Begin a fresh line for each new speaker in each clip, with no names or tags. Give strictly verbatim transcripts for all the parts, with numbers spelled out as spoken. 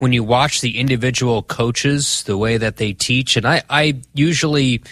when you watch the individual coaches, the way that they teach, and I, I usually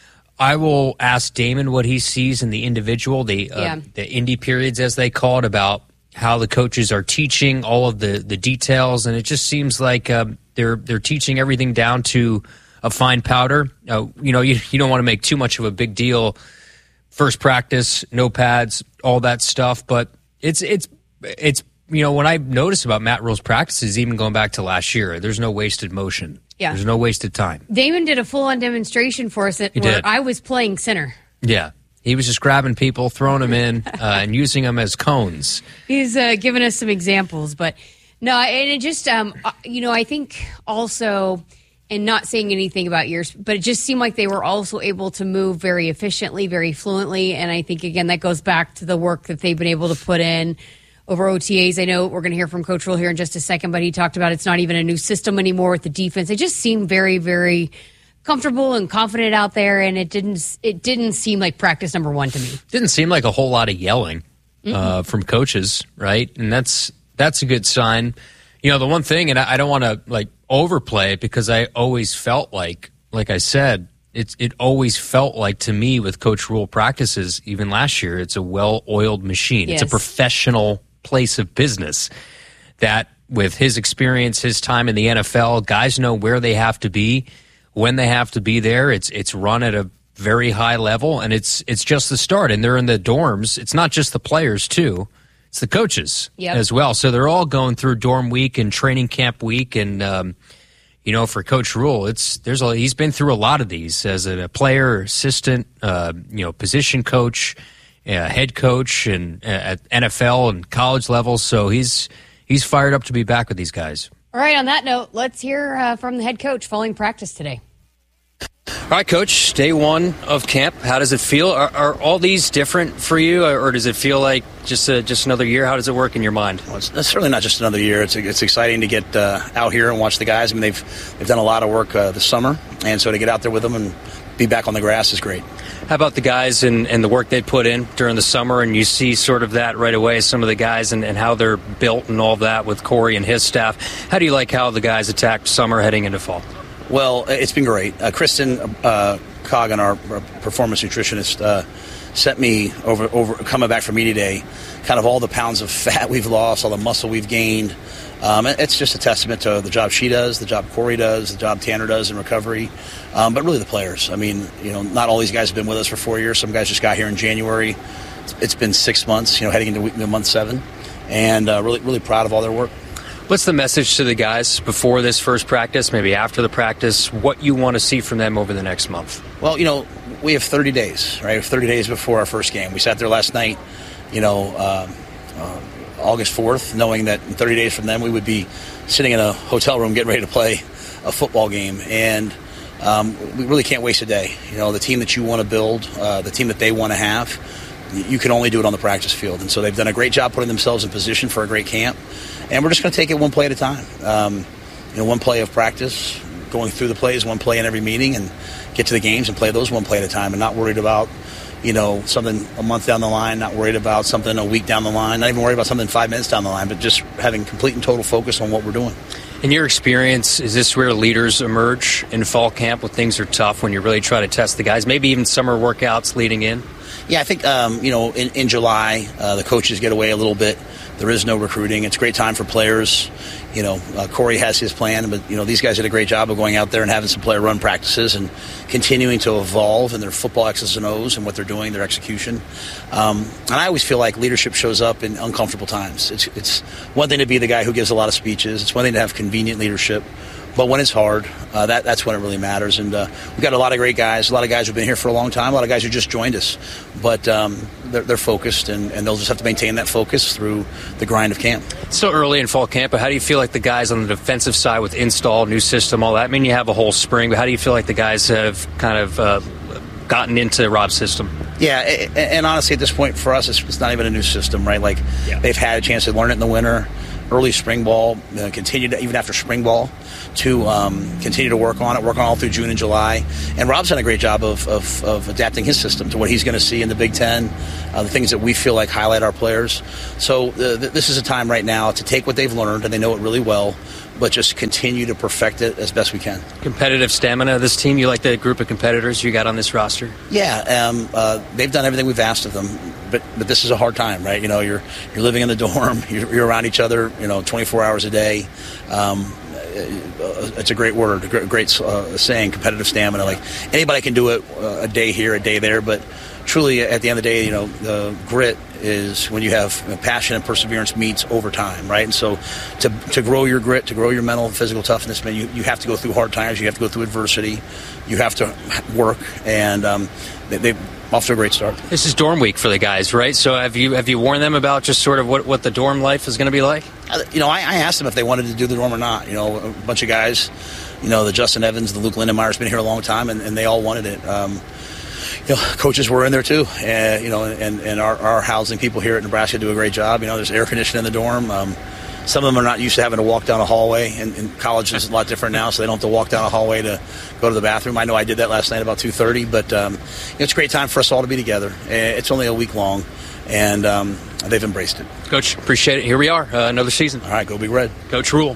I will ask Damon what he sees in the individual, the uh, yeah. the indie periods as they call it, about how the coaches are teaching all of the, the details, and it just seems like um, they're they're teaching everything down to a fine powder. Uh, you know, you you don't want to make too much of a big deal. First practice, no pads, all that stuff, but it's it's it's. You know, when I notice about Matt Rhule's practices, even going back to last year, there's no wasted motion. Yeah. There's no wasted time.
Damon did a full-on demonstration for us at, where did. I was playing center.
Yeah. He was just grabbing people, throwing them in, uh, and using them as cones.
He's uh, giving us some examples. But, no, and it just, um, you know, I think also, and not saying anything about yours, but it just seemed like they were also able to move very efficiently, very fluently. And I think, again, that goes back to the work that they've been able to put in over O T As. I know we're going to hear from Coach Rhule here in just a second, but he talked about it's not even a new system anymore with the defense. They just seem very, very comfortable and confident out there, and it didn't it didn't seem like practice number one to me.
Didn't seem like a whole lot of yelling mm-hmm. uh, from coaches, right? And that's that's a good sign. You know, the one thing, and I, I don't want to like overplay it because I always felt like, like I said, It, it always felt like to me with Coach Rhule practices, even last year, it's a well-oiled machine. Yes. It's a professional place of business that with his experience, his time in the N F L, guys know where they have to be, when they have to be there. It's it's run at a very high level, and it's it's just the start. And they're in the dorms. It's not just the players, too. It's the coaches yep. as well. So they're all going through dorm week and training camp week, and um, you know, for Coach Rhule, it's there's a, he's been through a lot of these as a player, assistant, uh, you know, position coach, uh, head coach, and uh, at N F L and college levels. So he's he's fired up to be back with these guys.
All right. On that note, let's hear uh, from the head coach following practice today.
All right, Coach. Day one of camp. How does it feel? Are, are all these different for you, or does it feel like just a, just another year? How does it work in your mind?
Well, it's, it's certainly not just another year. It's it's exciting to get uh, out here and watch the guys. I mean, they've they've done a lot of work uh, this summer, and so to get out there with them and be back on the grass is great.
How about the guys and, and the work they put in during the summer, and you see sort of that right away, some of the guys and, and how they're built and all that with Corey and his staff. How do you like how the guys attacked summer heading into fall?
Well, it's been great. Uh, Kristen uh, Coggan, our, our performance nutritionist, uh, sent me over, over coming back from media day, kind of all the pounds of fat we've lost, all the muscle we've gained. Um, it's just a testament to the job she does, the job Corey does, the job Tanner does in recovery, um, but really the players. I mean, you know, not all these guys have been with us for four years. Some guys just got here in January. It's, it's been six months, you know, heading into week, month seven, and uh, really, really proud of all their work.
What's the message to the guys before this first practice, maybe after the practice, what you want to see from them over the next month?
Well, you know, we have thirty days, right? We have thirty days before our first game. We sat there last night, you know, uh, uh, August fourth, knowing that in thirty days from then we would be sitting in a hotel room getting ready to play a football game. And um, we really can't waste a day. You know, the team that you want to build, uh, the team that they want to have, you can only do it on the practice field. And so they've done a great job putting themselves in position for a great camp. And we're just going to take it one play at a time. Um, you know, one play of practice, going through the plays, one play in every meeting, and get to the games and play those one play at a time, and not worried about, you know, something a month down the line, not worried about something a week down the line, not even worried about something five minutes down the line, but just having complete and total focus on what we're doing.
In your experience, is this where leaders emerge in fall camp when things are tough, when you really try to test the guys, maybe even summer workouts leading in?
Yeah, I think, um, you know, in, in July, uh, the coaches get away a little bit. There is no recruiting. It's a great time for players. You know, uh, Corey has his plan, but, you know, these guys did a great job of going out there and having some player run practices and continuing to evolve in their football X's and O's and what they're doing, their execution. Um, and I always feel like leadership shows up in uncomfortable times. It's, it's one thing to be the guy who gives a lot of speeches. It's one thing to have convenient leadership. But when it's hard, uh, that, that's when it really matters. And uh, we've got a lot of great guys, a lot of guys who've been here for a long time, a lot of guys who just joined us. But um, they're, they're focused, and, and they'll just have to maintain that focus through the grind of camp.
It's still early in fall camp, but how do you feel like the guys on the defensive side with install, new system, all that? I mean, you have a whole spring, but how do you feel like the guys have kind of uh, gotten into Rob's system?
Yeah, and, and honestly, at this point for us, it's, it's not even a new system, right? Like, yeah. They've had a chance to learn it in the winter. Early spring ball, uh, continued even after spring ball to um, continue to work on it, work on all through June and July. And Rob's done a great job of, of, of adapting his system to what he's going to see in the Big Ten, uh, the things that we feel like highlight our players. So uh, th- this is a time right now to take what they've learned, and they know it really well, but just continue to perfect it as best we can.
Competitive stamina of this team. You like the group of competitors you got on this roster?
Yeah, um, uh, they've done everything we've asked of them, but but this is a hard time, right? You know, you're you're living in the dorm, you're, you're around each other, you know, twenty-four hours a day. Um, it's a great word, a great, great uh, saying, competitive stamina. Like anybody can do it uh, a day here, a day there, but truly, at the end of the day, you know, the grit is when you have you know, passion and perseverance meets over time, right? And so to to grow your grit, to grow your mental and physical toughness, man, you, you have to go through hard times. You have to go through adversity. You have to work, and um, they, they've off to a great start.
This is dorm week for the guys, right? So have you have you warned them about just sort of what, what the dorm life is going to be like?
You know, I, I asked them if they wanted to do the dorm or not. You know, a bunch of guys, you know, the Justin Evans, the Luke Lindenmeyer's been here a long time, and, and they all wanted it. Um, You know, coaches were in there too, uh, you know, and, and our, our housing people here at Nebraska do a great job. You know, there's air conditioning in the dorm. Um, some of them are not used to having to walk down a hallway, and, and college is a lot different now, so they don't have to walk down a hallway to go to the bathroom. I know I did that last night about two thirty, but um, you know, it's a great time for us all to be together. It's only a week long, and um, they've embraced it.
Coach, appreciate it. Here we are, uh, another season.
All right, go Big Red.
Coach Rule.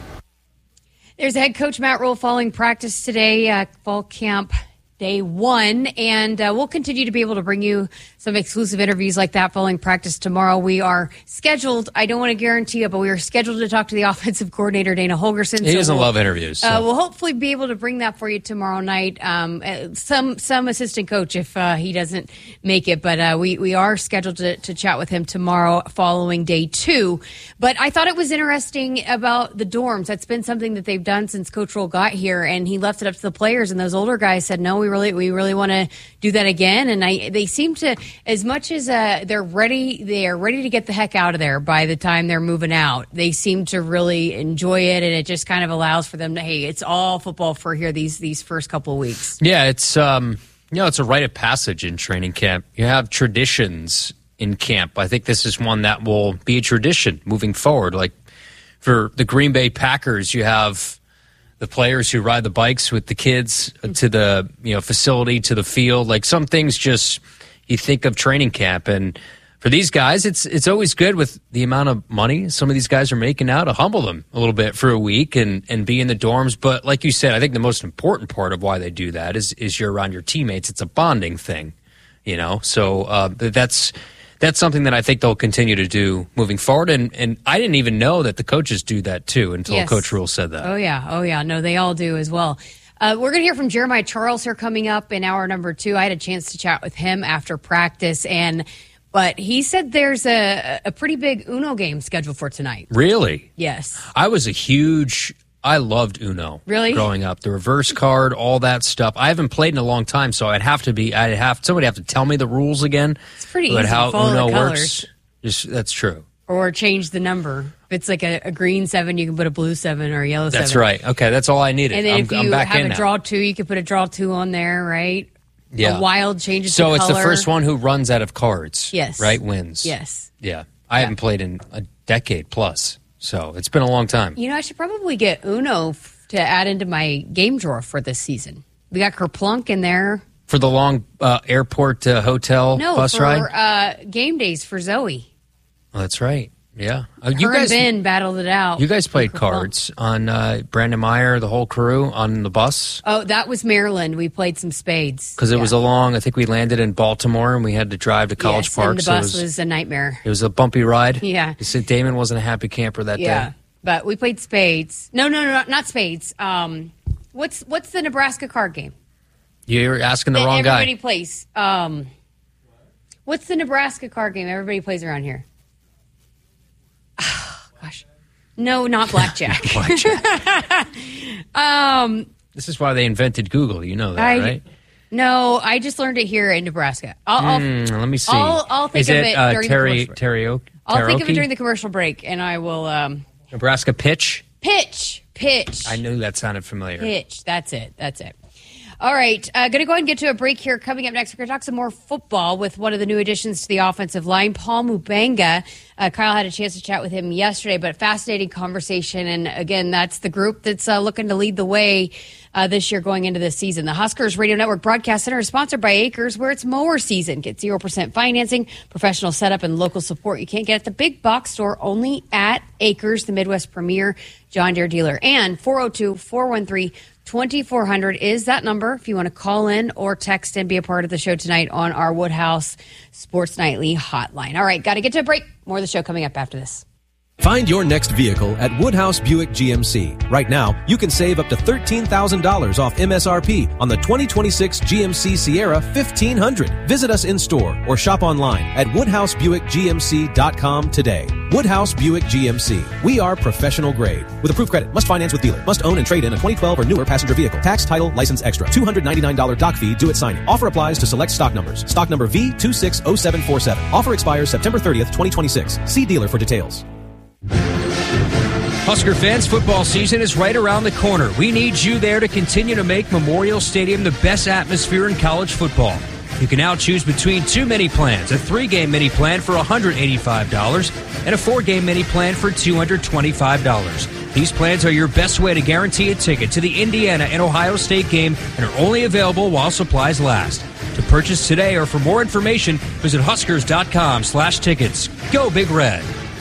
There's head coach Matt Rule following practice today, uh, fall camp day one, and uh, we'll continue to be able to bring you some exclusive interviews like that following practice tomorrow. We are scheduled, I don't want to guarantee it, but we are scheduled to talk to the offensive coordinator, Dana Holgorsen.
He
so
doesn't
we'll,
love interviews. So.
Uh, we'll hopefully be able to bring that for you tomorrow night. Um, uh, some some assistant coach if uh, he doesn't make it, but uh, we, we are scheduled to, to chat with him tomorrow following day two. But I thought it was interesting about the dorms. That's been something that they've done since Coach Rule got here, and he left it up to the players, and those older guys said, no, we really we really want to do that again. And I they seem to, as much as uh, they're ready, they are ready to get the heck out of there by the time they're moving out. They seem to really enjoy it, and it just kind of allows for them to, hey, it's all football for here these these first couple of weeks.
Yeah, it's um, you know, it's a rite of passage in training camp. You have traditions in camp. I think this is one that will be a tradition moving forward. Like for the Green Bay Packers, you have the players who ride the bikes with the kids to the you know facility, to the field. Like some things just you think of training camp, and for these guys, it's it's always good with the amount of money some of these guys are making now to humble them a little bit for a week and, and be in the dorms. But like you said, I think the most important part of why they do that is is you're around your teammates. It's a bonding thing, you know. So uh, that's. That's something that I think they'll continue to do moving forward. And, and I didn't even know that the coaches do that, too, until
Yes.
Coach Rule said that.
Oh, yeah. Oh, yeah. No, they all do as well. Uh, we're going to hear from Jeremiah Charles here coming up in hour number two. I had a chance to chat with him after practice, and but he said there's a, a pretty big Uno game scheduled for tonight.
Really?
Yes.
I was a huge... I loved Uno.
Really?
Growing up. The reverse card, all that stuff. I haven't played in a long time, so I'd have to be... I'd have... Somebody have to tell me the rules again.
It's pretty
about
easy to
how
follow
Uno
the
works.
colors.
Just, that's true.
Or change the number. If it's like a, a green seven, you can put a blue seven or a yellow seven.
That's right. Okay, that's all I needed.
And then
I'm,
if
I'm
you
back
have
in
a
now.
draw two, you can put a draw two on there, right?
Yeah.
A wild changes
So
to
it's
color.
the first one who runs out of cards.
Yes.
Right? Wins.
Yes.
Yeah. I haven't played in a decade plus, so it's been a long time.
You know, I should probably get Uno f- to add into my game drawer for this season. We got Kerplunk in there.
For the long uh, airport to hotel
No,
bus
for
ride?
uh, game days for Zoe.
Oh, that's right. Yeah. Uh,
Her
you guys
and Ben battled it out.
You guys played
Kerplunk.
cards on uh, Brandon Meyer, the whole crew on the bus?
Oh, that was Maryland. We played some spades.
Because it
Yeah.
was a long, I think we landed in Baltimore and we had to drive to College
yes,
Park.
and the
so it
bus
was,
was a nightmare.
it was a bumpy ride.
Yeah.
You said Damon wasn't a happy camper that
Yeah,
day.
but we played spades. No, no, no, not, not spades. Um, what's what's the Nebraska card game?
You're asking the
that
wrong guy.
everybody plays. Um, what's the Nebraska card game everybody plays around here? Oh, gosh, no, not blackjack. um,
This is why they invented Google. You know that,
I
right?
no, I just learned it here in Nebraska. I'll, I'll,
Mm, let me see.
I'll, I'll think
is
of
it,
it
uh,
during
terry,
the commercial.
terry,
I'll think of it
karaoke?
during the commercial break, and I will um,
Nebraska pitch?
pitch, pitch.
I knew that sounded familiar.
Pitch. That's it. That's it. All right, uh, going to go ahead and get to a break here. Coming up next, we're going to talk some more football with one of the new additions to the offensive line, Paul Mubanga. Uh, Kyle had a chance to chat with him yesterday, but fascinating conversation. And again, that's the group that's uh, looking to lead the way uh, this year going into this season. The Huskers Radio Network Broadcast Center is sponsored by Acres, where it's mower season. Get zero percent financing, professional setup, and local support you can't get at the big box store, only at Acres, the Midwest premier John Deere dealer. And four oh two, four one three, twenty-four hundred is that number if you want to call in or text and be a part of the show tonight on our Woodhouse Sports Nightly hotline. All right, got to get to a break. More of the show coming up after this.
Find your next vehicle at Woodhouse Buick G M C. Right now, you can save up to thirteen thousand dollars off M S R P on the twenty twenty-six G M C Sierra fifteen hundred. Visit us in store or shop online at woodhouse buick g m c dot com today. Woodhouse Buick G M C. We are professional grade. With approved credit, must finance with dealer, must own and trade in a twenty twelve or newer passenger vehicle. Tax, title, license extra. two hundred ninety-nine dollars doc fee due at signing. Offer applies to select stock numbers. Stock number V two six zero seven four seven. Offer expires September thirtieth, twenty twenty-six. See dealer for details.
Husker fans, football season is right around the corner. We need you there to continue to make Memorial Stadium the best atmosphere in college football. You can now choose between two mini plans, a three-game mini plan for one hundred eighty-five dollars and a four-game mini plan for two hundred twenty-five dollars. These plans are your best way to guarantee a ticket to the Indiana and Ohio State game and are only available while supplies last. To purchase today or for more information, visit huskers.com slash tickets. Go Big Red.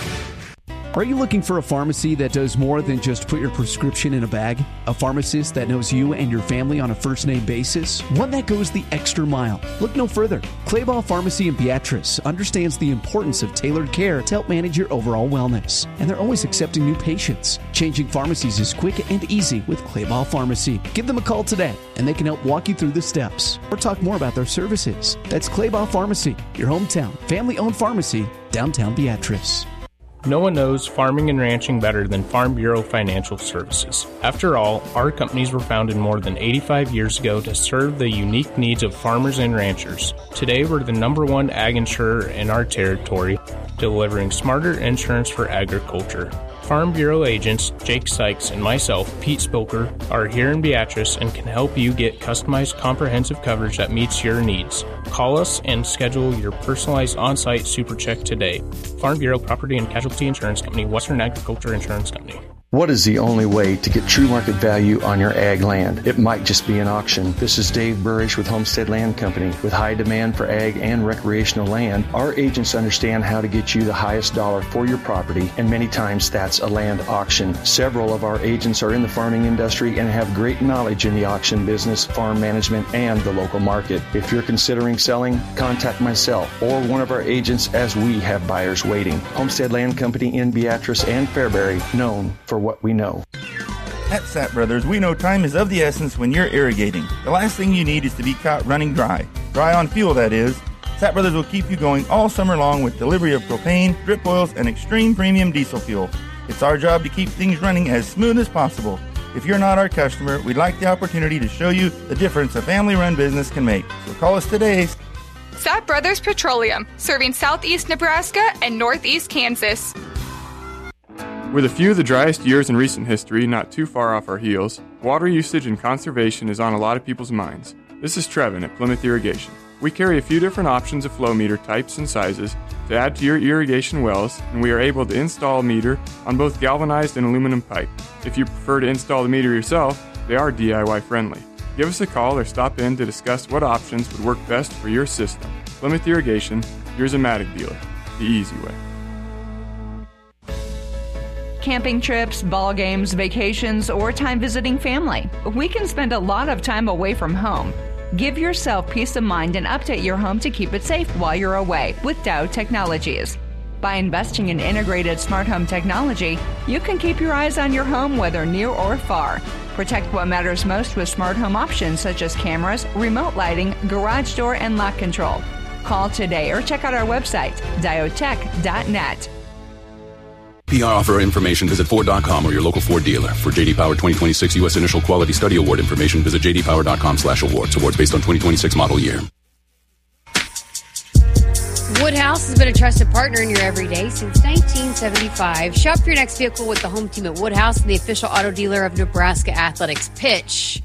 Are you looking for a pharmacy that does more than just put your prescription in a bag? A pharmacist that knows you and your family on a first-name basis? One that goes the extra mile? Look no further. Clayball Pharmacy in Beatrice understands the importance of tailored care to help manage your overall wellness. And they're always accepting new patients. Changing pharmacies is quick and easy with Clayball Pharmacy. Give them a call today, and they can help walk you through the steps or talk more about their services. That's Clayball Pharmacy, your hometown, family-owned pharmacy, downtown Beatrice.
No one knows farming and ranching better than Farm Bureau Financial Services. After all, our companies were founded more than eighty-five years ago to serve the unique needs of farmers and ranchers. Today, we're the number one ag insurer in our territory, delivering smarter insurance for agriculture. Farm Bureau agents Jake Sykes and myself, Pete Spilker, are here in Beatrice and can help you get customized comprehensive coverage that meets your needs. Call us and schedule your personalized on-site super check today. Farm Bureau Property and Casualty Insurance Company, Western Agriculture Insurance Company.
What is the only way to get true market value on your ag land? It might just be an auction. This is Dave Burrish with Homestead Land Company. With high demand for ag and recreational land, our agents understand how to get you the highest dollar for your property, and many times that's a land auction. Several of our agents are in the farming industry and have great knowledge in the auction business, farm management, and the local market. If you're considering selling, contact myself or one of our agents as we have buyers waiting. Homestead Land Company in Beatrice and Fairbury, known for what we know.
At Sapp Brothers, we know time is of the essence when you're irrigating. The last thing you need is to be caught running dry. Dry on fuel, that is. Sapp Brothers will keep you going all summer long with delivery of propane, drip oils, and extreme premium diesel fuel. It's our job to keep things running as smooth as possible. If you're not our customer, we'd like the opportunity to show you the difference a family-run business can make. So call us today.
Sapp Brothers Petroleum, serving southeast Nebraska and northeast Kansas.
With a few of the driest years in recent history not too far off our heels, water usage and conservation is on a lot of people's minds. This is Trevin at Plymouth Irrigation. We carry a few different options of flow meter types and sizes to add to your irrigation wells, and we are able to install a meter on both galvanized and aluminum pipe. If you prefer to install the meter yourself, they are D I Y friendly. Give us a call or stop in to discuss what options would work best for your system. Plymouth Irrigation, your Zematic dealer, the easy way.
Camping trips, ball games, vacations, or time visiting family. We can spend a lot of time away from home. Give yourself peace of mind and update your home to keep it safe while you're away with Dow Technologies. By investing in integrated smart home technology, you can keep your eyes on your home whether near or far. Protect what matters most with smart home options such as cameras, remote lighting, garage door, and lock control. Call today or check out our website, diotech dot net.
P R offer information, visit Ford dot com or your local Ford dealer. For J D Power twenty twenty-six U S Initial Quality Study Award information, visit j d power dot com slash awards. Awards based on twenty twenty-six model year.
Woodhouse has been a trusted partner in your everyday since nineteen seventy-five. Shop your next vehicle with the home team at Woodhouse and the official auto dealer of Nebraska Athletics. Pitch.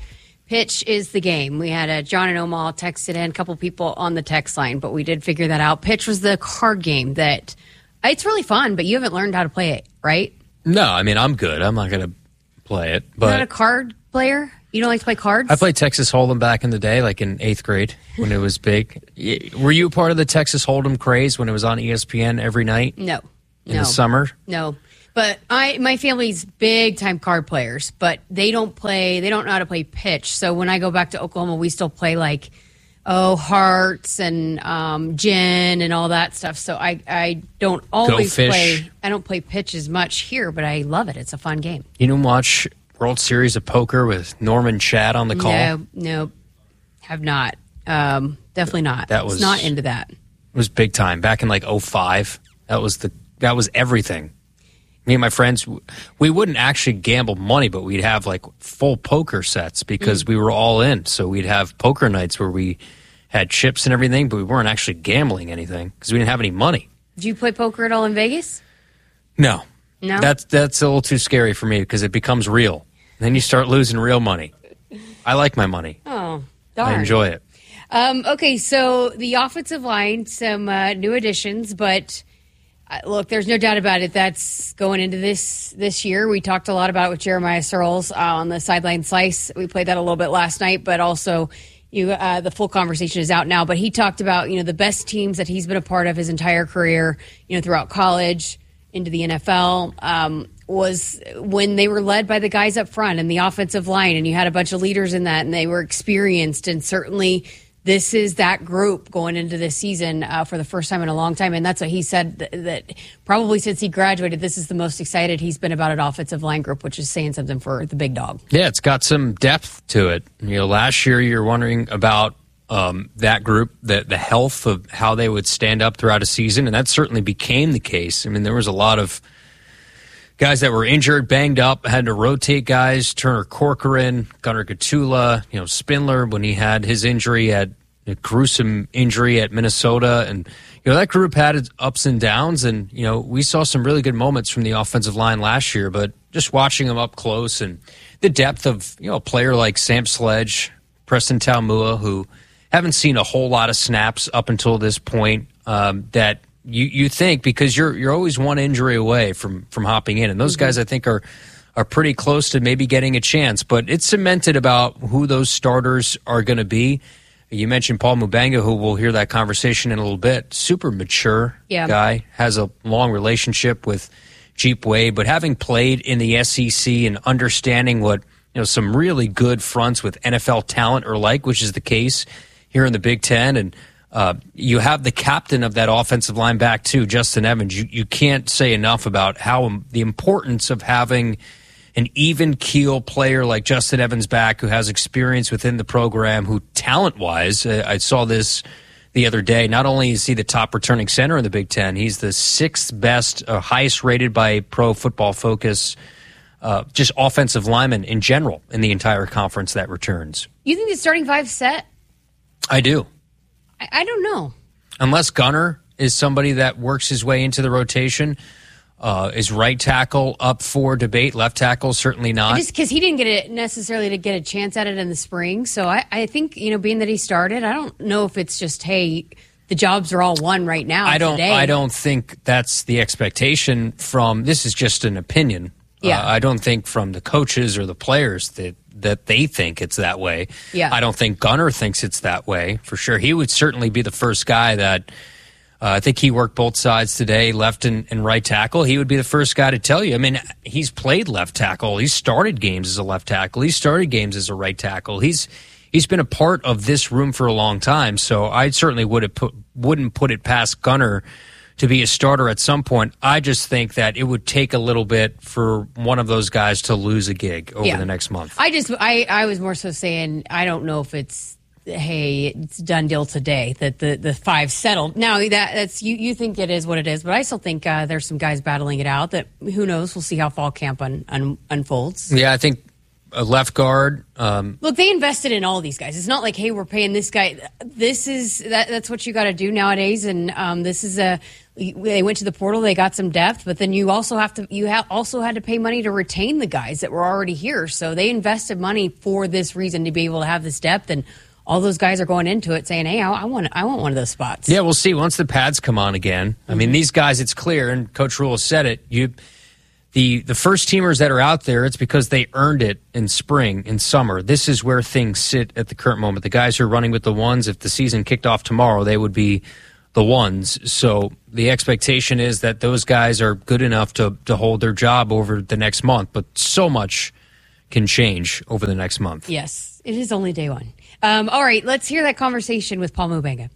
Pitch is the game. We had a John and Omal texted in, a couple people on the text line, but we did figure that out. Pitch was the card game that it's really fun, but you haven't learned how to play it, right?
No, I mean, I'm good. I'm not going to play it. But
You're not a card player? You don't like to play cards?
I played Texas Hold'em back in the day, like in eighth grade when it was big. Were you part of the Texas Hold'em craze when it was on E S P N every night?
No.
In
no.
the summer?
No. But I, my family's big time card players, but they don't play, they don't know how to play pitch. So when I go back to Oklahoma, we still play like, oh, hearts and um, gin and all that stuff. So I, I don't always play, I don't play pitch as much here, but I love it. It's a fun game.
You didn't watch World Series of Poker with Norman Chad on the call?
No, no, have not. Um, definitely not.
That was
it's not into that.
It was big time back in like oh five. That was the that was everything. Me and my friends, we wouldn't actually gamble money, but we'd have like full poker sets because mm. we were all in. So we'd have poker nights where we had chips and everything, but we weren't actually gambling anything because we didn't have any money.
Did you play poker at all in Vegas?
No.
No?
That's, that's a little too scary for me because it becomes real. Then you start losing real money. I like my money.
Oh, darn.
I enjoy it.
Um, okay, so the offensive line, some uh, new additions, but uh, look, there's no doubt about it. That's going into this this year. We talked a lot about it with Jeremiah Searles uh, on the Sideline Slice. We played that a little bit last night, but also you uh, the full conversation is out now. But he talked about, you know, the best teams that he's been a part of his entire career, you know, throughout college, into the N F L, um, was when they were led by the guys up front and the offensive line, and you had a bunch of leaders in that, and they were experienced, and certainly this is that group going into this season uh, for the first time in a long time. And that's what he said, that, that probably since he graduated, this is the most excited he's been about an offensive line group, which is saying something for the big dog.
Yeah, it's got some depth to it. You know, last year you're wondering about um, that group, the, the health of how they would stand up throughout a season, and that certainly became the case. I mean, there was a lot of guys that were injured, banged up, had to rotate guys. Turner Corcoran, Gunnar Gatula, you know, Spindler, when he had his injury, had a gruesome injury at Minnesota. And, you know, that group had its ups and downs. And, you know, we saw some really good moments from the offensive line last year, but just watching them up close and the depth of, you know, a player like Sam Sledge, Preston Taumua, who haven't seen a whole lot of snaps up until this point, um, that You you think, because you're you're always one injury away from, from hopping in, and those mm-hmm. guys I think are are pretty close to maybe getting a chance. But it's cemented about who those starters are going to be. You mentioned Paul Mubanga, who we'll hear that conversation in a little bit. Super mature
yeah.
guy, has a long relationship with Jeep Wade, but having played in the S E C and understanding what, you know, some really good fronts with N F L talent are like, which is the case here in the Big Ten, and Uh, you have the captain of that offensive line back, too, Justin Evans. You, you can't say enough about how um, the importance of having an even keel player like Justin Evans back, who has experience within the program, who talent-wise, uh, I saw this the other day, not only is he the top returning center in the Big Ten, he's the sixth best, uh, highest rated by Pro Football Focus, uh, just offensive lineman in general in the entire conference that returns.
You think the starting five set?
I do.
I, I don't know.
Unless Gunner is somebody that works his way into the rotation. Uh, is right tackle up for debate? Left tackle, certainly not.
Just because he didn't get it necessarily to get a chance at it in the spring. So I, I think, you know, being that he started, I don't know if it's just, hey, the jobs are all won right now.
I don't.
Today.
I don't think that's the expectation from. This is just an opinion.
Yeah.
Uh, I don't think from the coaches or the players that that they think it's that way.
Yeah.
I don't think Gunner thinks it's that way for sure. He would certainly be the first guy that. Uh, I think he worked both sides today, left and, and right tackle. He would be the first guy to tell you. I mean, he's played left tackle. He's started games as a left tackle. He started games as a right tackle. He's he's been a part of this room for a long time. So I certainly would have put, wouldn't put it past Gunner to be a starter at some point. I just think that it would take a little bit for one of those guys to lose a gig over
yeah.
the next month.
I just I, I was more so saying I don't know if it's. Hey, it's done deal today that the, the five settled. Now that that's you, you think it is what it is, but I still think uh, there's some guys battling it out. That who knows? We'll see how fall camp un, un, unfolds.
Yeah, I think a left guard. Um,
Look, they invested in all these guys. It's not like, hey, we're paying this guy. This is that, that's what you got to do nowadays, and um, this is a they went to the portal, they got some depth, but then you also have to you ha- also had to pay money to retain the guys that were already here. So they invested money for this reason, to be able to have this depth, and all those guys are going into it saying, "Hey, I, I want I want one of those spots."
Yeah, we'll see once the pads come on again. I mean, these guys, it's clear, and Coach Rule has said it. You, the the first teamers that are out there, it's because they earned it in spring, in summer. This is where things sit at the current moment. The guys who are running with the ones, if the season kicked off tomorrow, they would be the ones. So the expectation is that those guys are good enough to to hold their job over the next month. But so much can change over the next month.
Yes, it is only day one. Um, all right, let's hear that conversation with Paul Mubenga.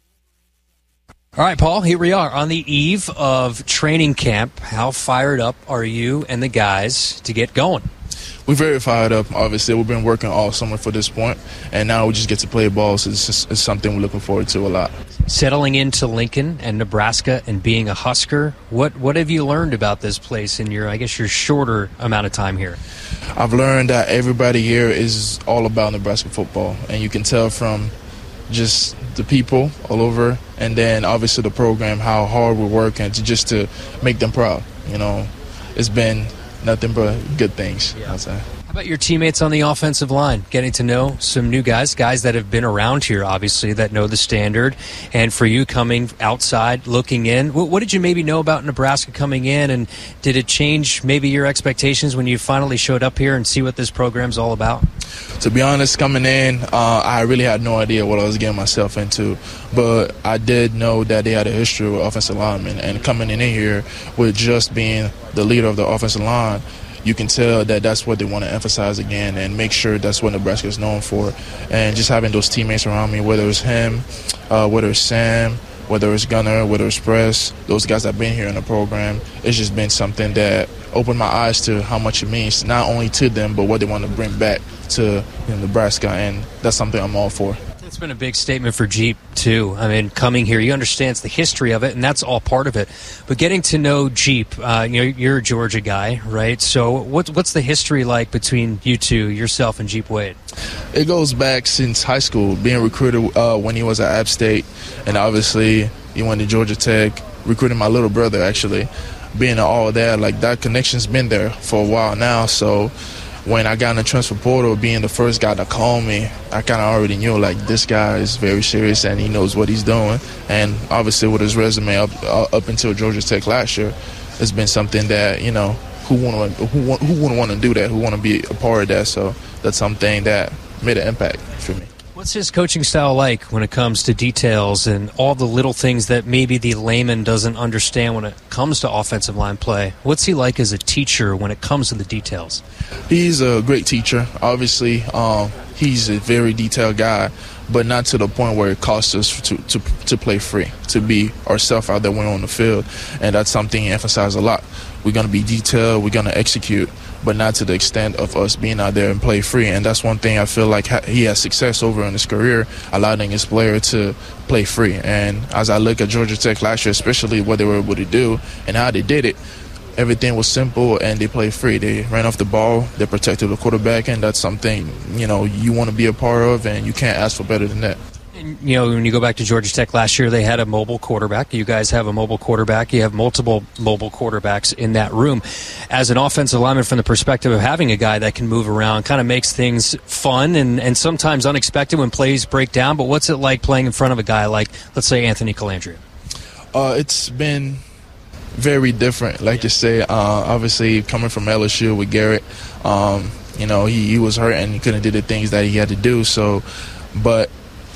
All right, Paul, here we are on the eve of training camp. How fired up are you and the guys to get going?
We're very fired up. Obviously, we've been working all summer for this point, and now we just get to play ball, so it's, just, it's something we're looking forward to a lot.
Settling into Lincoln and Nebraska and being a Husker, what what have you learned about this place in your, I guess, your shorter amount of time here?
I've learned that everybody here is all about Nebraska football, and you can tell from just the people all over, and then obviously the program, how hard we're working to just to make them proud. You know, it's been nothing but good things. Yeah. I'd say.
How about your teammates on the offensive line? Getting to know some new guys, guys that have been around here, obviously, that know the standard. And for you coming outside, looking in, what, what did you maybe know about Nebraska coming in? And did it change maybe your expectations when you finally showed up here and see what this program's all about?
To be honest, coming in, uh, I really had no idea what I was getting myself into. But I did know that they had a history with offensive linemen. And coming in here with just being the leader of the offensive line, you can tell that that's what they want to emphasize again and make sure that's what Nebraska is known for. And just having those teammates around me, whether it's him, uh, whether it's Sam, whether it's Gunner, whether it's Press, those guys that have been here in the program, it's just been something that opened my eyes to how much it means, not only to them, but what they want to bring back to you know, Nebraska. And that's something I'm all for.
It's been a big statement for Jeep, too. I mean, coming here, he understands the history of it, and that's all part of it. But getting to know Jeep, uh, you know, you're a Georgia guy, right? So what, what's the history like between you two, yourself and Jeep Wade?
It goes back since high school, being recruited uh, when he was at App State, and obviously he went to Georgia Tech, recruiting my little brother, actually. Being all there, like that connection's been there for a while now, so when I got in the transfer portal, being the first guy to call me, I kind of already knew, like, this guy is very serious and he knows what he's doing. And obviously with his resume up uh, up until Georgia Tech last year, it's been something that, you know, who want who want, who wouldn't want to do that, who want to be a part of that. So that's something that made an impact for me.
What's his coaching style like when it comes to details and all the little things that maybe the layman doesn't understand when it comes to offensive line play? What's he like as a teacher when it comes to the details?
He's a great teacher. Obviously, um, he's a very detailed guy, but not to the point where it costs us to, to, to play free, to be ourselves out there when we're on the field. And that's something he emphasizes a lot. We're going to be detailed, we're going to execute, but not to the extent of us being out there and play free. And that's one thing I feel like he has success over in his career, allowing his player to play free. And as I look at Georgia Tech last year, especially what they were able to do and how they did it, everything was simple and they played free. They ran off the ball, they protected the quarterback, and that's something, you know, you want to be a part of, and you can't ask for better than that.
And, you know, when you go back to Georgia Tech last year, they had a mobile quarterback. You guys have a mobile quarterback. You have multiple mobile quarterbacks in that room. As an offensive lineman, from the perspective of having a guy that can move around, kind of makes things fun and, and sometimes unexpected when plays break down. But what's it like playing in front of a guy like, let's say, Anthony Calandria?
Uh, it's been very different, like you say. Uh, obviously, coming from L S U with Garrett, um, you know, he, he was hurt and he couldn't do the things that he had to do. So, but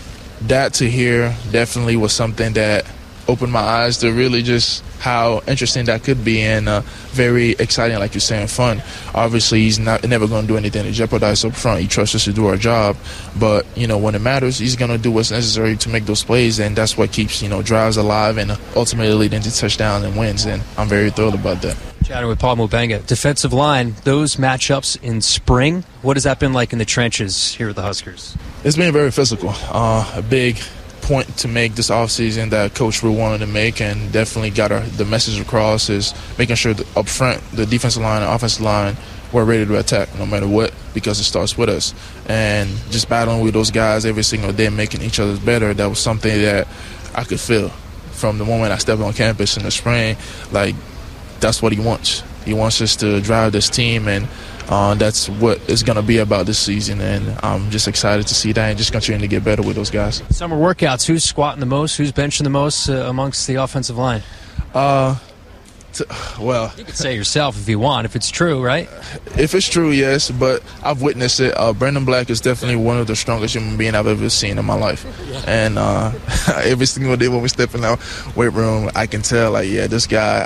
that to hear definitely was something that opened my eyes to really just how interesting that could be, and uh, very exciting, like you're saying, fun. Obviously, he's not never going to do anything to jeopardize up front. He trusts us to do our job, but you know, when it matters, he's going to do what's necessary to make those plays, and that's what keeps, you know, drives alive and ultimately leading to touchdowns and wins. And I'm very thrilled about that.
Chatting with Paul Mubenga. Defensive line, those matchups in spring, what has that been like in the trenches here with the Huskers?
It's been very physical. Uh, a big point to make this offseason that Coach Rule wanted to make, and definitely got our, the message across, is making sure that up front, the defensive line and offensive line, we're ready to attack no matter what, because it starts with us. And just battling with those guys every single day, making each other better, that was something that I could feel from the moment I stepped on campus in the spring, like, that's what he wants. He wants us to drive this team, and uh, that's what it's going to be about this season. And I'm just excited to see that and just continue to get better with those guys.
Summer workouts, who's squatting the most? Who's benching the most uh, amongst the offensive line?
Uh, to, well,
you can say yourself if you want, if it's true, right?
If it's true, yes, but I've witnessed it. Uh, Brandon Black is definitely one of the strongest human beings I've ever seen in my life. And uh, every single day when we step in our weight room, I can tell, like, yeah, this guy,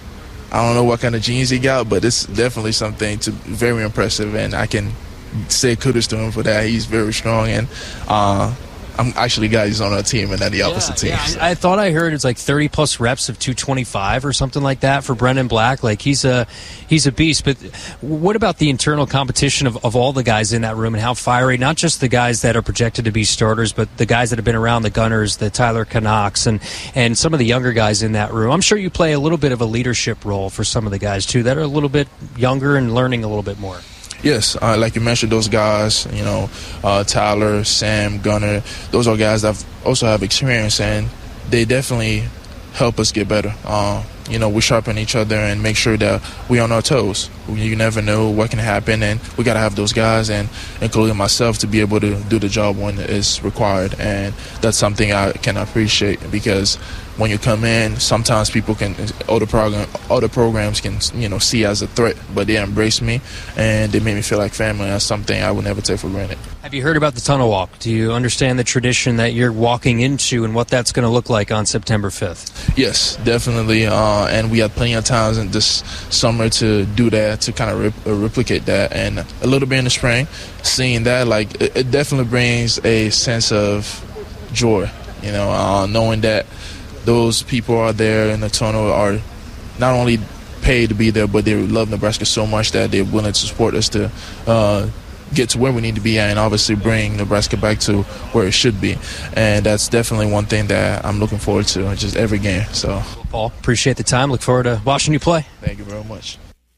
I don't know what kind of genes he got, but it's definitely something to very impressive, and I can say kudos to him for that. He's very strong, and uh, I'm actually glad he's on our team and not the opposite
yeah,
team.
Yeah.
So.
I, I thought I heard it's like thirty plus reps of two twenty-five or something like that for Brendan Black. Like he's a he's a beast. But what about the internal competition of, of all the guys in that room and how fiery? Not just the guys that are projected to be starters, but the guys that have been around, the Gunners, the Tyler Canucks, and and some of the younger guys in that room. I'm sure you play a little bit of a leadership role for some of the guys too that are a little bit younger and learning a little bit more.
Yes, uh, like you mentioned, those guys, you know, uh, Tyler, Sam, Gunner, those are guys that also have experience, and they definitely help us get better. Uh, you know, we sharpen each other and make sure that we're on our toes. You never know what can happen, and we got to have those guys, and including myself, to be able to do the job when it's required. And that's something I can appreciate, because when you come in, sometimes people can, other program, other programs can, you know, see as a threat, but they embrace me and they make me feel like family. That's something I would never take for granted.
Have you heard about the tunnel walk? Do you understand the tradition that you're walking into and what that's going to look like on September fifth?
Yes, definitely. Uh, and we had plenty of times in this summer to do that, to kind of rep- uh, replicate that, and a little bit in the spring. Seeing that, like, it, it definitely brings a sense of joy. You know, uh, knowing that those people are there in the tunnel are not only paid to be there, but they love Nebraska so much that they're willing to support us to uh, get to where we need to be at, and obviously bring Nebraska back to where it should be. And that's definitely one thing that I'm looking forward to, just every game. So,
Paul, appreciate the time. Look forward to watching you play.
Thank you very much.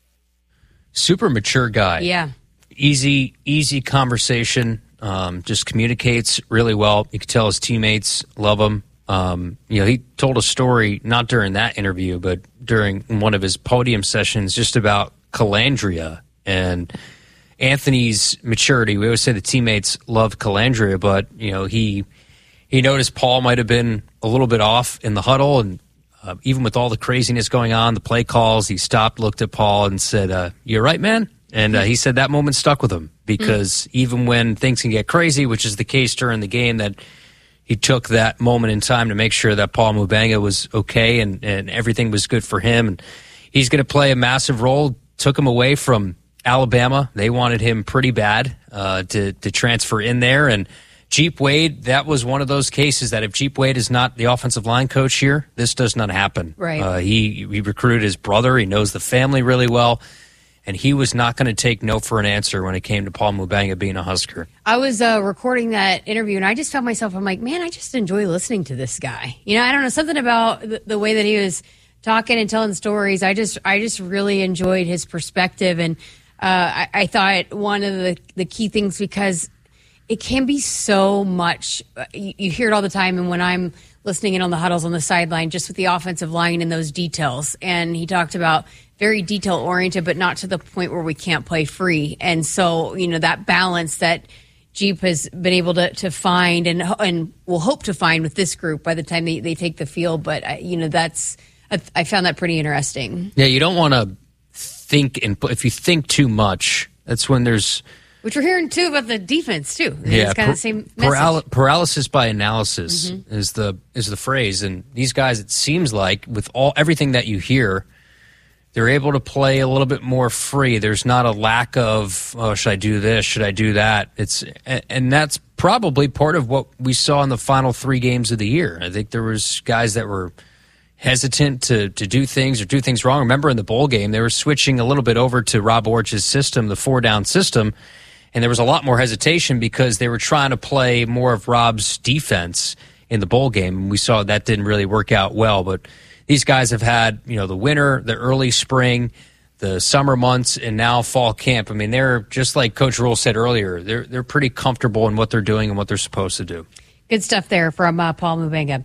Super mature guy.
Yeah.
Easy, easy conversation. Um, just communicates really well. You can tell his teammates love him. Um, you know, he told a story, not during that interview, but during one of his podium sessions, just about Calandria and Anthony's maturity. We always say the teammates love Calandria, but, you know, he he noticed Paul might have been a little bit off in the huddle, and uh, even with all the craziness going on, the play calls, he stopped, looked at Paul, and said, uh, "You're right, man." And uh, he said that moment stuck with him, because mm. even when things can get crazy, which is the case during the game, that he took that moment in time to make sure that Paul Mubanga was okay and, and everything was good for him. And he's going to play a massive role. Took him away from Alabama. They wanted him pretty bad uh, to, to transfer in there. And Jeep Wade, that was one of those cases that if Jeep Wade is not the offensive line coach here, this does not happen.
Right.
Uh, he, he recruited his brother. He knows the family really well. And he was not going to take no for an answer when it came to Paul Mubanga being a Husker.
I was uh, recording that interview, and I just found myself, I'm like, man, I just enjoy listening to this guy. You know, I don't know, something about the, the way that he was talking and telling stories. I just I just really enjoyed his perspective. And uh, I, I thought one of the, the key things, because it can be so much, you, you hear it all the time, and when I'm listening in on the huddles on the sideline, just with the offensive line and those details. And he talked about very detail-oriented, but not to the point where we can't play free. And so, you know, that balance that Jeep has been able to, to find and and will hope to find with this group by the time they, they take the field. But, I, you know, that's I, I found that pretty interesting.
Yeah, you don't want to think, and if you think too much, that's when there's...
Which we're hearing, too, about the defense, too.
Yeah,
it's kind
par-
of the same
paral-
message.
paralysis by analysis mm-hmm. is the is the phrase. And these guys, it seems like, with all everything that you hear, they're able to play a little bit more free. There's not a lack of, oh, should I do this? Should I do that? It's and that's probably part of what we saw in the final three games of the year. I think there was guys that were hesitant to, to do things or do things wrong. Remember in the bowl game, they were switching a little bit over to Rob Orch's system, the four-down system, and there was a lot more hesitation because they were trying to play more of Rob's defense in the bowl game. We saw that didn't really work out well, but these guys have had, you know, the winter, the early spring, the summer months, and now fall camp. I mean, they're just like Coach Rule said earlier, they're they're pretty comfortable in what they're doing and what they're supposed to do.
Good stuff there from uh, Paul Mubanga.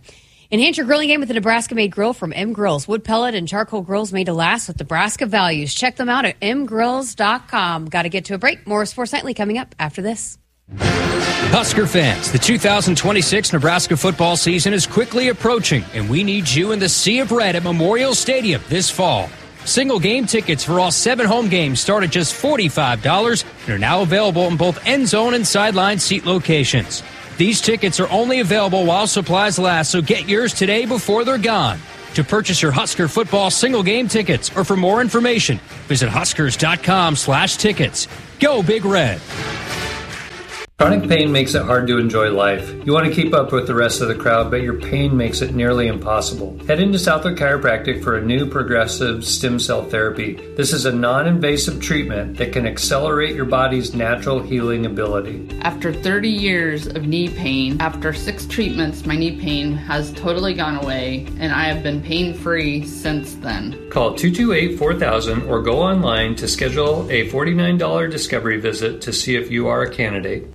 Enhance your grilling game with a Nebraska-made grill from M Grills. Wood pellet and charcoal grills made to last with Nebraska values. Check them out at m grills dot com. Got to get to a break. More Sports Nightly coming up after this.
Husker fans, the two thousand twenty-six Nebraska football season is quickly approaching, and we need you in the Sea of Red at Memorial Stadium this fall. Single game tickets for all seven home games start at just forty-five dollars and are now available in both end zone and sideline seat locations. These tickets are only available while supplies last, so get yours today before they're gone. To purchase your Husker football single game tickets or for more information, visit huskers.com slash tickets. Go Big Red.
Chronic pain makes it hard to enjoy life. You want to keep up with the rest of the crowd, but your pain makes it nearly impossible. Head into Southwick Chiropractic for a new progressive stem cell therapy. This is a non-invasive treatment that can accelerate your body's natural healing ability.
After thirty years of knee pain, after six treatments, my knee pain has totally gone away, and I have been pain-free since then.
Call two two eight, four thousand or go online to schedule a forty-nine dollars discovery visit to see if you are a candidate.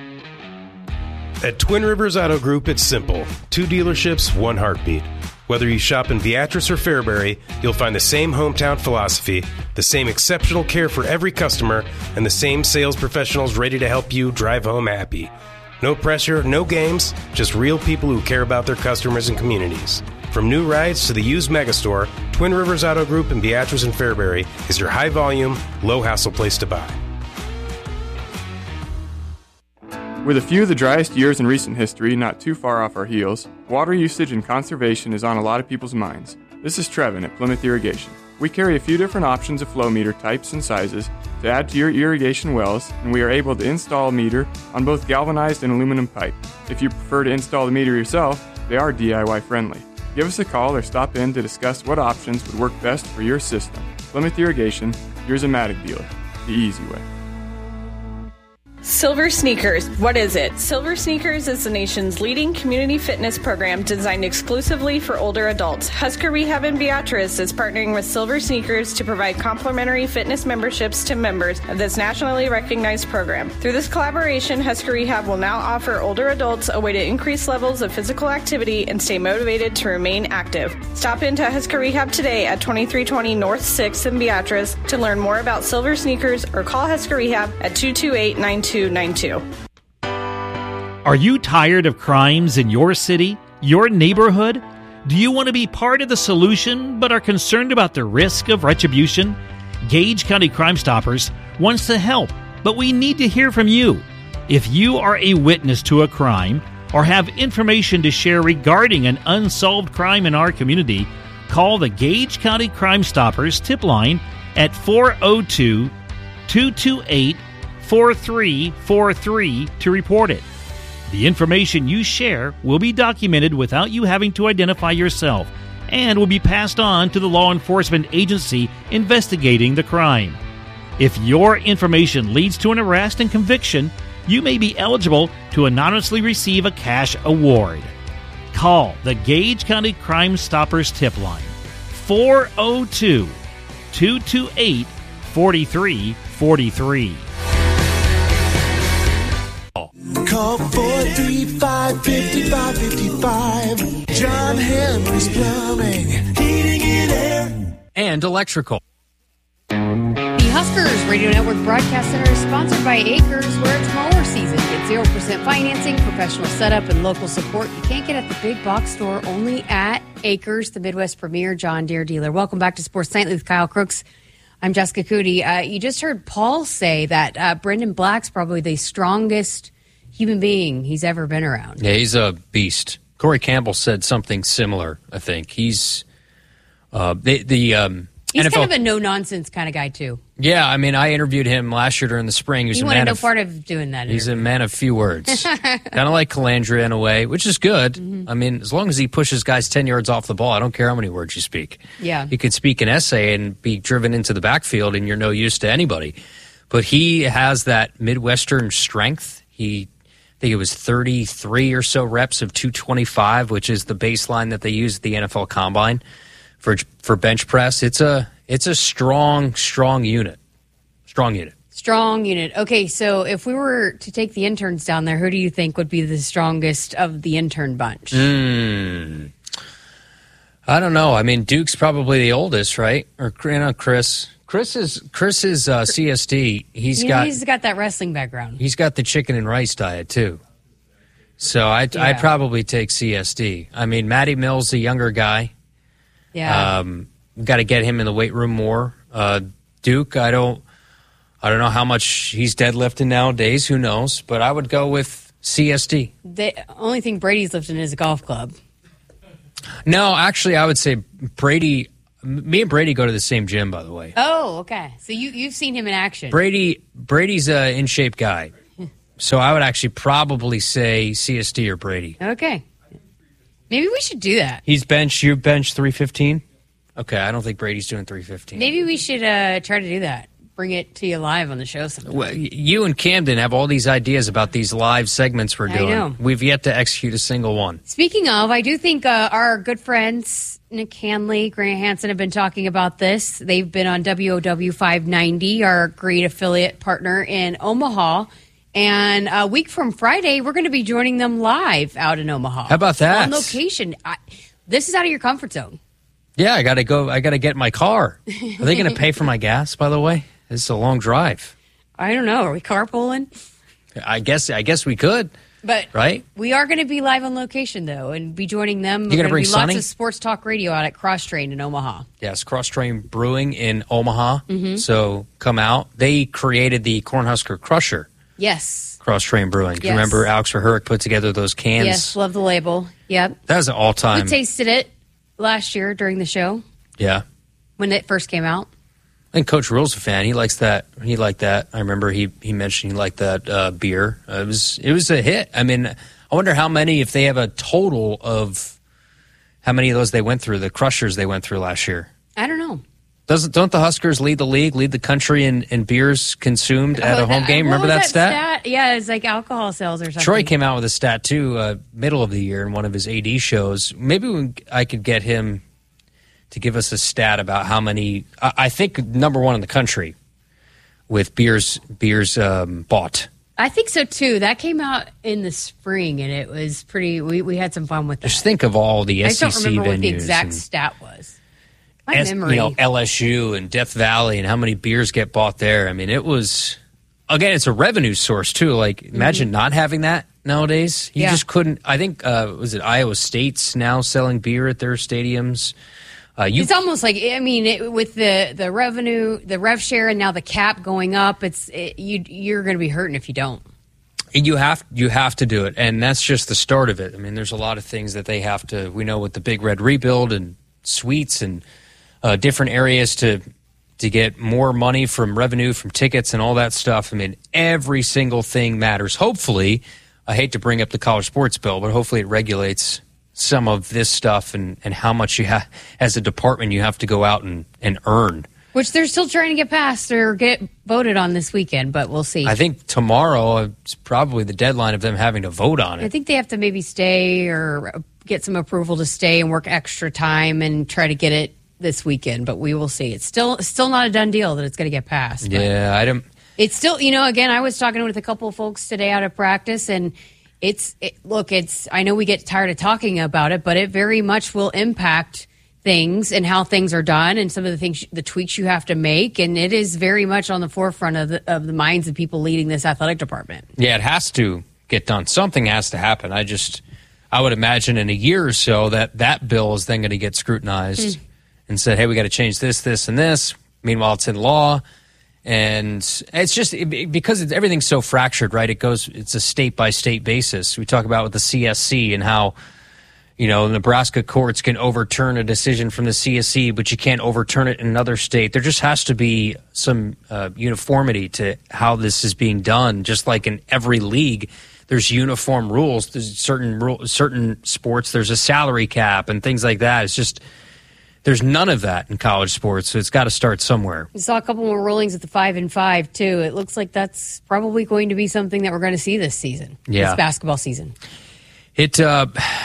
At Twin Rivers Auto Group, it's simple. Two dealerships, one heartbeat. Whether you shop in Beatrice or Fairbury, you'll find the same hometown philosophy, the same exceptional care for every customer, and the same sales professionals ready to help you drive home happy. No pressure, no games, just real people who care about their customers and communities. From new rides to the used megastore, Twin Rivers Auto Group in Beatrice and Fairbury is your high-volume, low-hassle place to buy.
With a few of the driest years in recent history not too far off our heels, water usage and conservation is on a lot of people's minds. This is Trevin at Plymouth Irrigation. We carry a few different options of flow meter types and sizes to add to your irrigation wells, and we are able to install a meter on both galvanized and aluminum pipe. If you prefer to install the meter yourself, they are D I Y friendly. Give us a call or stop in to discuss what options would work best for your system. Plymouth Irrigation, your Zematic dealer, the easy way.
Silver Sneakers. What is it? Silver Sneakers is the nation's leading community fitness program designed exclusively for older adults. Husker Rehab in Beatrice is partnering with Silver Sneakers to provide complimentary fitness memberships to members of this nationally recognized program. Through this collaboration, Husker Rehab will now offer older adults a way to increase levels of physical activity and stay motivated to remain active. Stop into Husker Rehab today at twenty-three twenty North sixth in Beatrice to learn more about Silver Sneakers or call Husker Rehab at two two eight, nine two nine two.
Are you tired of crimes in your city, your neighborhood? Do you want to be part of the solution but are concerned about the risk of retribution? Gage County Crime Stoppers wants to help, but we need to hear from you. If you are a witness to a crime or have information to share regarding an unsolved crime in our community, call the Gage County Crime Stoppers tip line at four oh two, two two eight, four three four three to report it. The information you share will be documented without you having to identify yourself and will be passed on to the law enforcement agency investigating the crime. If your information leads to an arrest and conviction, you may be eligible to anonymously receive a cash award. Call the Gage County Crime Stoppers tip line four oh two, two two eight, four three four three.
Call four three five, five five five five. John Henry's Plumbing, Heating and Air.
And electrical.
The Huskers Radio Network Broadcast Center is sponsored by Acres, where it's mower season. Get zero percent financing, professional setup, and local support you can't get at the big box store, only at Acres, the Midwest premier John Deere dealer. Welcome back to Sports Nightly with Kyle Crooks. I'm Jessica Cootie. Uh, you just heard Paul say that uh, Brendan Black's probably the strongest human being he's ever been around.
Yeah, he's a beast. Corey Campbell said something similar, I think. He's uh, the, the um,
He's
N F L,
kind of a no-nonsense kind of guy, too.
Yeah, I mean, I interviewed him last year during the spring. He was
you
a
wanted
man
no
of,
part of doing that.
He's
interview.
a man of few words. Kind of like Calandria in a way, which is good. Mm-hmm. I mean, as long as he pushes guys ten yards off the ball, I don't care how many words you speak.
Yeah.
You could speak an essay and be driven into the backfield, and you're no use to anybody. But he has that Midwestern strength. He, I think it was thirty-three or so reps of two twenty-five, which is the baseline that they use at the N F L Combine for for bench press. It's a it's a strong, strong unit. Strong unit.
Strong unit. Okay, so if we were to take the interns down there, who do you think would be the strongest of the intern bunch?
Mm. I don't know. I mean, Duke's probably the oldest, right? Or you know, Chris. Chris is Chris is uh, C S D. He's
you
got
know, he's got that wrestling background.
He's got the chicken and rice diet too. So I'd,
Yeah.
I'd probably take C S D. I mean, Matty Mills, the younger guy.
Yeah.
Um, got to get him in the weight room more. Uh, Duke, I don't, I don't know how much he's deadlifting nowadays. Who knows? But I would go with C S D.
The only thing Brady's lifting is a golf club.
No, actually, I would say Brady. Me and Brady go to the same gym, by the way.
Oh, okay. So you you've seen him in action.
Brady, Brady's a in shape guy, so I would actually probably say C S D or Brady.
Okay. Maybe we should do that.
He's bench. You bench three fifteen. Okay, I don't think Brady's doing three fifteen.
Maybe we should uh, try to do that. Bring it to you live on the show sometime.
Well, you and Camden have all these ideas about these live segments we're
I
doing.
know.
We've yet to execute a single one.
Speaking of, I do think uh, our good friends Nick Hanley, Grant Hansen have been talking about this. They've been on W O W five ninety, our great affiliate partner in Omaha. And a week from Friday, we're going to be joining them live out in Omaha.
How about that?
On location. I, this is out of your comfort zone.
Yeah, I got to go. I got to get in my car. Are they going to pay for my gas? By the way, this is a long drive.
I don't know. Are we carpooling?
I guess. I guess we could.
But
right.
We are going to be live on location, though, and be joining them.
You going to bring
be
Sonny?
lots of sports talk radio out at Cross Train in Omaha.
Yes, Cross Train Brewing in Omaha.
Mhm.
So come out. They created the Cornhusker Crusher.
Yes.
Cross Train Brewing. Do you
Yes.
remember Alex Verhurick put together those cans?
Yes, love the label. Yep.
That was an all time.
We tasted it last year during the show
Yeah.
when it first came out.
I think Coach Rule's a fan. He likes that. He liked that. I remember he, he mentioned he liked that uh, beer. Uh, it was it was a hit. I mean, I wonder how many, if they have a total of how many of those they went through, the Crushers they went through last year.
I don't know.
Doesn't don't the Huskers lead the league, lead the country in, in beers consumed at
Oh,
a home
that-
game?
what
Remember
was
that, stat?
Yeah, it's like alcohol sales or something.
Troy came out with a stat too, uh, middle of the year in one of his A D shows. Maybe we, I could get him to give us a stat about how many. I, I think number one in the country with beers beers um, bought.
I think so too. That came out in the spring, and it was pretty. We, we had some fun with that.
Just think of all the
I
S E
just
C
don't remember
venues,
what the exact
and
stat was. My
S-
memory.
you know, L S U and Death Valley, and how many beers get bought there. I mean, it was again, it's a revenue source too. Like, imagine
Mhm.
not having that nowadays. You
Yeah.
just couldn't. I think uh, was it Iowa State's now selling beer at their stadiums. Uh, you
It's almost like I mean, it, with the, the revenue, the rev share, and now the cap going up. It's it, you you're going to be hurting if you don't.
You have you have to do it, and that's just the start of it. I mean, there's a lot of things that they have to. We know with the Big Red rebuild and suites and uh, different areas to to get more money from revenue from tickets and all that stuff. I mean, every single thing matters. Hopefully, I hate to bring up the college sports bill, but hopefully it regulates some of this stuff and, and how much you have as a department you have to go out and, and earn.
Which they're still trying to get passed or get voted on this weekend, but we'll see.
I think tomorrow is probably the deadline of them having to vote on it.
I think they have to maybe stay or get some approval to stay and work extra time and try to get it this weekend. But we will see. It's still still not a done deal that it's going to get passed. but
Yeah, I don't.
It's still, you know, again, I was talking with a couple of folks today out of practice, and it's it, look, it's. I know we get tired of talking about it, but it very much will impact things and how things are done and some of the things, the tweaks you have to make, and it is very much on the forefront of the, of the minds of people leading this athletic department.
Yeah, it has to get done. Something has to happen. I just, I would imagine in a year or so that that bill is then going to get scrutinized
Mm.
and said, hey, we got to change this, this, and this. Meanwhile, it's in law. And it's just it, because it's, everything's so fractured, right? It goes, it's a state by state basis. We talk about with the C S C and how, you know, Nebraska courts can overturn a decision from the C S C, but you can't overturn it in another state. There just has to be some uh, uniformity to how this is being done. Just like in every league, there's uniform rules. There's certain rule, certain sports. There's a salary cap and things like that. It's just there's none of that in college sports, so it's got to start somewhere.
We saw a couple more rulings at the five and five too. It looks like that's probably going to be something that we're going to see this season.
Yeah.
This basketball season.
It. Uh,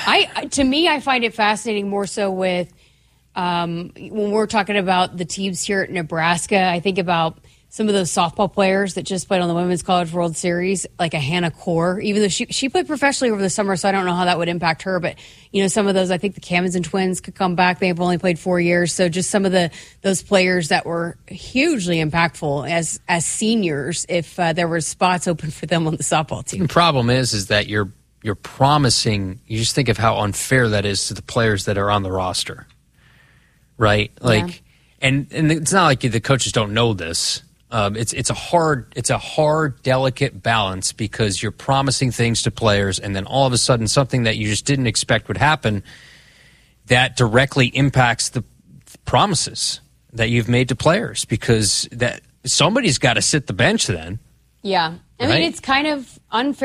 I to me, I find it fascinating more so with um, when we're talking about the teams here at Nebraska. I think about some of those softball players that just played on the Women's College World Series, like a Hannah Core, even though she she played professionally over the summer, so I don't know how that would impact her. But, you know, some of those, I think the Camden twins could come back. They've only played four years. So just some of the those players that were hugely impactful as as seniors if uh, there were spots open for them on the softball team.
The problem is, is that you're you're promising, you just think of how unfair that is to the players that are on the roster, right? Like, yeah. and, and it's not like the coaches don't know this. Um, it's it's a hard it's a hard, delicate balance because you're promising things to players, and then all of a sudden something that you just didn't expect would happen that directly impacts the promises that you've made to players, because that somebody's got to sit the bench then.
Yeah, I
right?
mean, it's kind of unfair.